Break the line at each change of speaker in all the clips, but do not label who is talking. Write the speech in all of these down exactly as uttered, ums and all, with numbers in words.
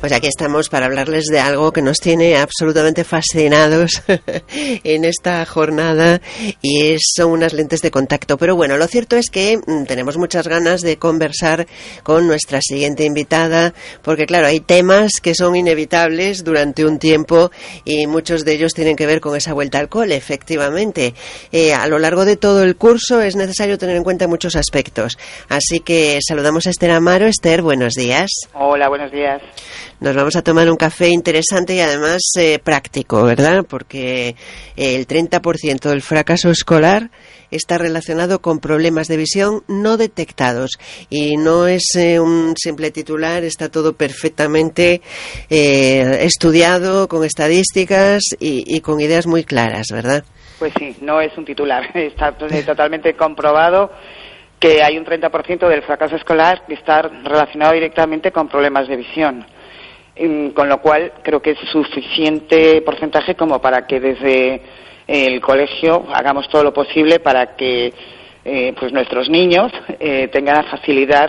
Pues aquí estamos para hablarles de algo que nos tiene absolutamente fascinados en esta jornada y es, son unas lentes de contacto. Pero bueno, lo cierto es que mmm, tenemos muchas ganas de conversar con nuestra siguiente invitada, porque claro, hay temas que son inevitables durante un tiempo y muchos de ellos tienen que ver con esa vuelta al cole, efectivamente. Eh, a lo largo de todo el curso es necesario tener en cuenta muchos aspectos. Así que saludamos a Esther Amaro. Esther, buenos días.
Hola, buenos días.
Nos vamos a tomar un café interesante y además eh, práctico, ¿verdad? Porque el treinta por ciento del fracaso escolar está relacionado con problemas de visión no detectados. Y no es eh, un simple titular, está todo perfectamente eh, estudiado, con estadísticas y, y con ideas muy claras, ¿verdad?
Pues sí, no es un titular, está totalmente comprobado que hay un treinta por ciento del fracaso escolar que está relacionado directamente con problemas de visión. Con lo cual creo que es suficiente porcentaje como para que desde el colegio hagamos todo lo posible para que eh, pues nuestros niños eh, tengan facilidad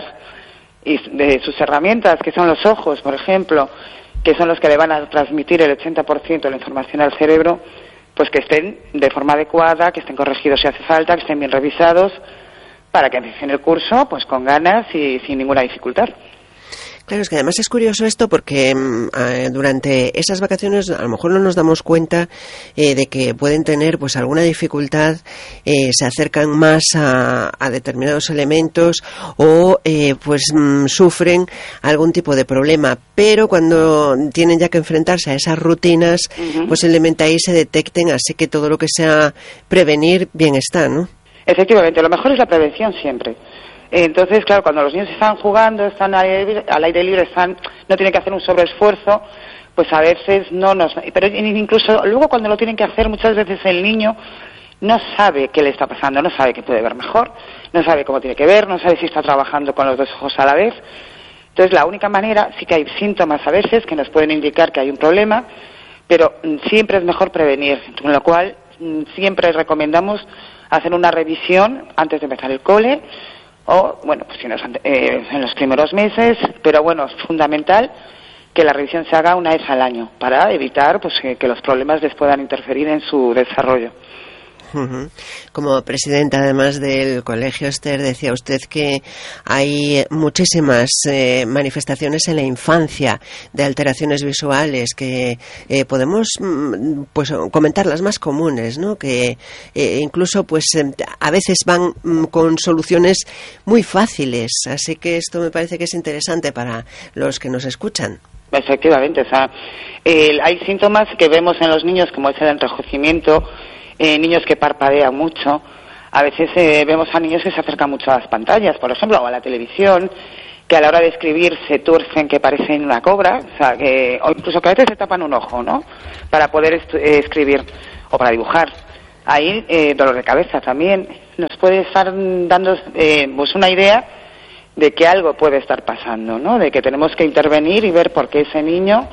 de sus herramientas, que son los ojos, por ejemplo, que son los que le van a transmitir el ochenta por ciento de la información al cerebro, pues que estén de forma adecuada, que estén corregidos si hace falta, que estén bien revisados, para que empiecen el curso pues con ganas y sin ninguna dificultad.
Claro, es que además es curioso esto porque eh, durante esas vacaciones a lo mejor no nos damos cuenta eh, de que pueden tener pues alguna dificultad, eh, se acercan más a, a determinados elementos o eh, pues mm, sufren algún tipo de problema, pero cuando tienen ya que enfrentarse a esas rutinas, uh-huh. posiblemente ahí se detecten, así que todo lo que sea prevenir, bien está, ¿no?
Efectivamente, lo mejor es la prevención siempre. Entonces, claro, cuando los niños están jugando, están al aire, al aire libre, están, no tienen que hacer un sobreesfuerzo, pues a veces no nos... Pero incluso luego cuando lo tienen que hacer, muchas veces el niño no sabe qué le está pasando, no sabe que puede ver mejor, no sabe cómo tiene que ver, no sabe si está trabajando con los dos ojos a la vez. Entonces, la única manera, sí que hay síntomas a veces que nos pueden indicar que hay un problema, pero siempre es mejor prevenir, con lo cual siempre recomendamos hacer una revisión antes de empezar el cole, o, bueno, pues si no, eh, en los primeros meses, pero bueno, es fundamental que la revisión se haga una vez al año para evitar pues que, que los problemas les puedan interferir en su desarrollo.
Uh-huh. Como presidenta, además del colegio, Esther, decía usted que hay muchísimas eh, manifestaciones en la infancia de alteraciones visuales que eh, podemos pues comentar las más comunes, ¿no? Que eh, incluso pues eh, a veces van mm, con soluciones muy fáciles, así que esto me parece que es interesante para los que nos escuchan.
Efectivamente, o sea, eh, hay síntomas que vemos en los niños como es el enrojecimiento. Eh, niños que parpadean mucho, a veces eh, vemos a niños que se acercan mucho a las pantallas, por ejemplo, o a la televisión, que a la hora de escribir se tuercen que parecen una cobra, o sea, que, o incluso que a veces se tapan un ojo, ¿no?, para poder estu- eh, escribir o para dibujar. Ahí, eh, dolor de cabeza también, nos puede estar dando eh, pues una idea de que algo puede estar pasando, ¿no?, de que tenemos que intervenir y ver por qué ese niño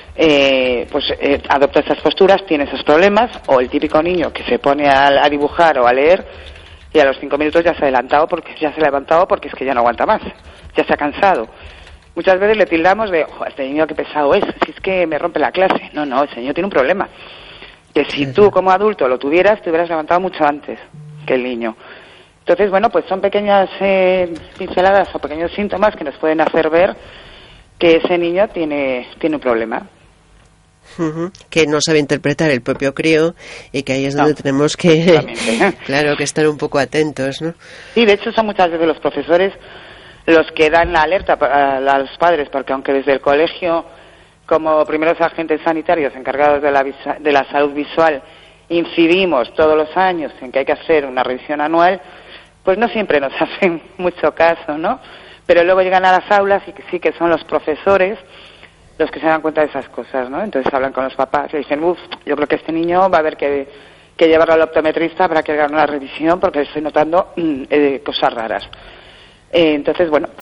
Eh, pues eh, adopta esas posturas, tiene esos problemas, o el típico niño que se pone a, a dibujar o a leer y a los cinco minutos ya se ha adelantado porque ya se ha levantado porque es que ya no aguanta más, ya se ha cansado. Muchas veces le tildamos de, ojo, este niño qué pesado es, si es que me rompe la clase. No, no, ese niño tiene un problema, que si tú como adulto lo tuvieras, te hubieras levantado mucho antes que el niño. Entonces, bueno, pues son pequeñas eh, pinceladas o pequeños síntomas que nos pueden hacer ver que ese niño tiene, tiene un problema.
Uh-huh. Que no sabe interpretar el propio crío y que ahí es donde no, tenemos que claro que estar un poco atentos, ¿no? Sí,
de hecho son muchas veces los profesores los que dan la alerta a, a los padres, porque aunque desde el colegio como primeros agentes sanitarios encargados de la, visa, de la salud visual incidimos todos los años en que hay que hacer una revisión anual, pues no siempre nos hacen mucho caso, ¿no? Pero luego llegan a las aulas y que sí que son los profesores los que se dan cuenta de esas cosas, ¿no? Entonces hablan con los papás y dicen, uff, yo creo que este niño va a haber que, que llevarlo al optometrista para que haga una revisión porque estoy notando mm, eh, cosas raras. Eh, entonces, bueno,